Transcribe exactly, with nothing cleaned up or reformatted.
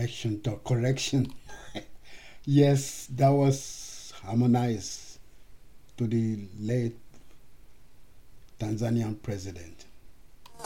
correction to correction. Yes, that was harmonized to the late Tanzanian president.